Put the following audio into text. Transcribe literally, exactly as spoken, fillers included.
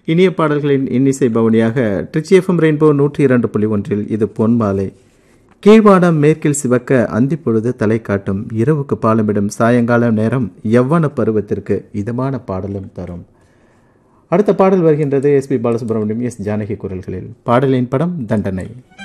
இனிய பாடல்களின் இன்னிசை பவனியாக ட்ரிச்சி எஃப்எம் ரெயின்போ நூற்றி இரண்டு புள்ளி ஒன்றில் இது பொன்மாலை. கீழ்வானம் மேற்கில் சிவக்க அந்தி பொழுது தலை காட்டும், இரவுக்கு பாலமிடும் சாயங்கால நேரம் யவ்வன பருவத்திற்கு இதமான பாடலும் தரும். அடுத்த பாடல் வருகின்றது S B Balasubramaniam, S Janaki குரல்களில். பாடலின் படம் தண்டனை.